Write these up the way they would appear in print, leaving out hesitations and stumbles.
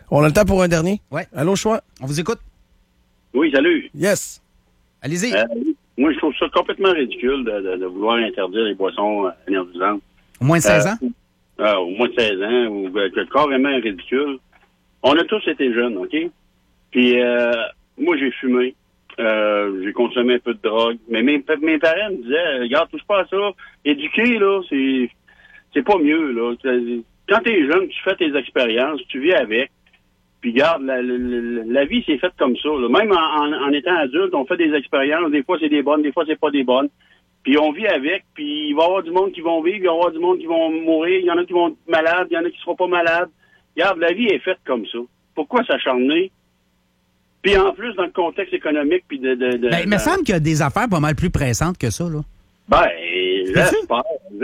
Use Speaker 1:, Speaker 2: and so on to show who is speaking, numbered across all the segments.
Speaker 1: On a le temps pour un dernier?
Speaker 2: Ouais.
Speaker 1: Allô, choix?
Speaker 2: On vous écoute.
Speaker 3: Oui, salut.
Speaker 1: Yes.
Speaker 2: Allez-y.
Speaker 3: Moi, je trouve ça complètement ridicule de vouloir interdire les boissons énergisantes.
Speaker 2: Au moins de 16 ans?
Speaker 3: Au moins de 16 ans, ou carrément ridicule. On a tous été jeunes, OK? Puis, moi, j'ai fumé. J'ai consommé un peu de drogue. Mais mes parents me disaient, regarde, touche pas à ça. Éduquer, là, c'est pas mieux, là. Quand t'es jeune, tu fais tes expériences, tu vis avec. Puis regarde, la vie c'est faite comme ça. Là. Même en étant adulte, on fait des expériences. Des fois c'est des bonnes, des fois c'est pas des bonnes. Puis on vit avec. Puis il va y avoir du monde qui vont vivre, il va y avoir du monde qui vont mourir. Il y en a qui vont être malades, il y en a qui seront pas malades. Regarde, la vie est faite comme ça. Pourquoi s'acharner? Puis en plus, dans le contexte économique, puis
Speaker 2: il me semble qu'il y a des affaires pas mal plus pressantes que ça, là.
Speaker 3: Ben, j'espère.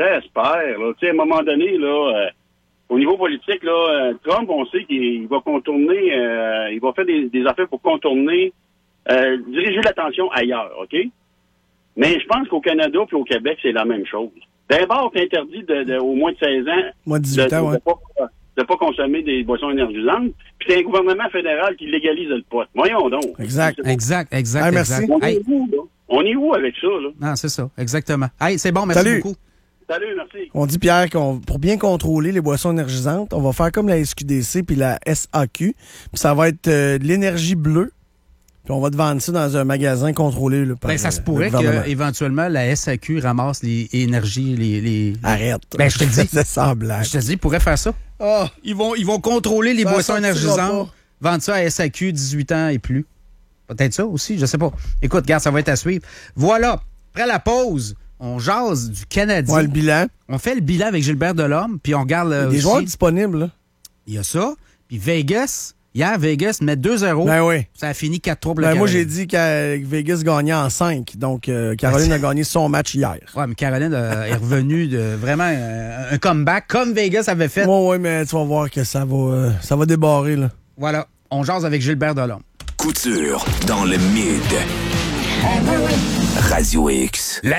Speaker 3: Là. Tu sais, à un moment donné, là... au niveau politique, là, Trump, on sait qu'il va contourner, il va faire des affaires pour contourner, diriger l'attention ailleurs, OK? Mais je pense qu'au Canada puis au Québec, c'est la même chose. D'abord, c'est interdit au moins de 16 ans,
Speaker 1: moins de 18 ans,
Speaker 3: de pas consommer des boissons énergisantes. Puis c'est un gouvernement fédéral qui légalise le pot. Voyons donc.
Speaker 2: Exact.
Speaker 1: Merci.
Speaker 3: On est où avec ça, là?
Speaker 2: Non, c'est ça, exactement. Hey, c'est bon, merci beaucoup.
Speaker 3: Salut, merci.
Speaker 1: On dit, Pierre, pour bien contrôler les boissons énergisantes, on va faire comme la SQDC puis la SAQ. Puis ça va être de l'énergie bleue. Puis on va te vendre ça dans un magasin contrôlé. Là, par,
Speaker 2: ça se pourrait qu'éventuellement, la SAQ ramasse les énergies,
Speaker 1: Arrête.
Speaker 2: Ben, je te le dis.
Speaker 1: C'est sans blague.
Speaker 2: Je te dis, ils pourraient faire ça.
Speaker 1: Oh,
Speaker 2: Ils vont contrôler les boissons énergisantes, vendre ça à SAQ 18 ans et plus. Peut-être ça aussi, je sais pas. Écoute, regarde, ça va être à suivre. Voilà. Après la pause, on jase du Canadien.
Speaker 1: Ouais, le bilan.
Speaker 2: On fait le bilan avec Gilbert Delorme, puis on regarde...
Speaker 1: Il y a des joueurs disponibles, là.
Speaker 2: Il y a ça. Puis Vegas, hier, Vegas met 2-0.
Speaker 1: Ben oui.
Speaker 2: Ça a fini 4-3 pour le
Speaker 1: Moi,
Speaker 2: Caroline.
Speaker 1: j'ai dit que Vegas gagnait en 5. Donc, Caroline a gagné son match hier.
Speaker 2: Ouais, mais Caroline est revenue de vraiment un comeback, comme Vegas avait fait.
Speaker 1: Ouais, mais tu vas voir que ça va débarrer, là.
Speaker 2: Voilà. On jase avec Gilbert Delorme.
Speaker 4: Couture dans le mid. Radio X.